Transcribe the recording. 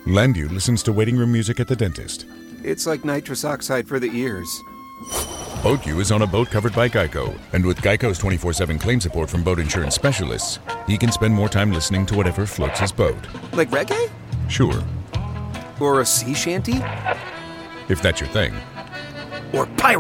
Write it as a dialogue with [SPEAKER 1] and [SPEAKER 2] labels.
[SPEAKER 1] Landu listens to waiting room music at the dentist.
[SPEAKER 2] It's like nitrous oxide for the ears.
[SPEAKER 1] BoatU is on a boat covered by Geico, and with Geico's 24/7 claim support from boat insurance specialists, he can spend more time listening to whatever floats his boat.
[SPEAKER 2] Like reggae?
[SPEAKER 1] Sure.
[SPEAKER 2] Or a sea shanty?
[SPEAKER 1] If that's your thing.
[SPEAKER 2] Or pirate